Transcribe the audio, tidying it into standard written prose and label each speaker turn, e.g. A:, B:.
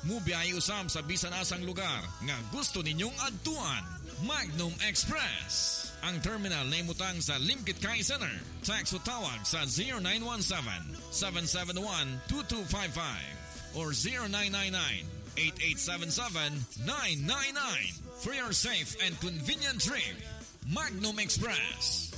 A: Mubiyahe usab sa bisan asang lugar nga gusto ninyong adtuan. Magnum Express. Ang terminal na imutang sa Limkit Kai Center. Text o tawag sa 0917-771-2255 or 0999-8877-999 for your safe and convenient trip. Magnum Express.